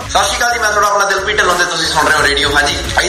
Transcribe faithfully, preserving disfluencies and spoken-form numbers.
ਸਤਿ ਸ਼੍ਰੀ ਅਕਾਲ ਜੀ, ਮੈਂ ਤੁਹਾਡਾ ਆਪਣਾ ਦਿਲਪ੍ਰੀਤ ਢਿੱਲੋਂ ਤੇ ਤੁਸੀਂ ਸੁਣ ਰਹੇ ਹੋ ਰੇਡੀਓ ਹਾਂਜੀ।